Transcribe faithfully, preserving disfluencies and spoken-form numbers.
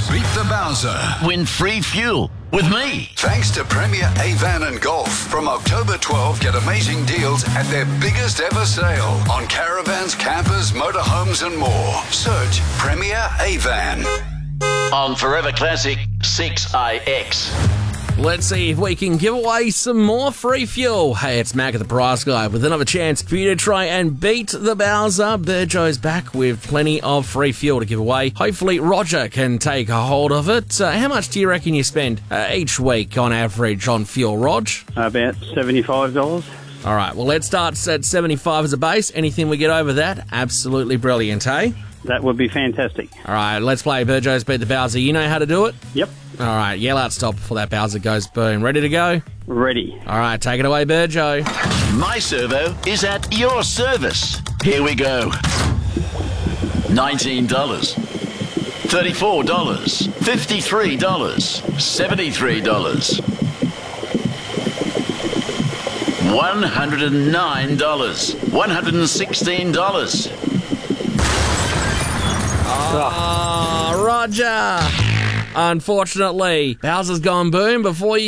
Beat the Bowser. Win free fuel with me. Thanks to Premier Avan and Golf. From October twelfth, get amazing deals at their biggest ever sale on caravans, campers, motorhomes and more. Search Premier Avan. On Forever Classic six I X. Let's see if we can give away some more free fuel. Hey, it's Mac at the Price Guide with another chance for you to try and beat the Bowser. Burjo's back with plenty of free fuel to give away. Hopefully Roger can take a hold of it. Uh, how much do you reckon you spend uh, each week on average on fuel, Rog? About seventy-five dollars. All right, well, let's start at seventy-five as a base. Anything we get over that, absolutely brilliant, eh? That would be fantastic. All right, let's play Burjo's Beat the Bowser. You know how to do it? Yep. All right, yell out stop before that Bowser goes boom. Ready to go? Ready. All right, take it away, Burjo. My servo is at your service. Here we go. nineteen dollars. thirty-four dollars. fifty-three dollars. seventy-three dollars. one hundred nine dollars. one hundred sixteen dollars. Ah, Roger. Unfortunately, Bowser's gone boom before you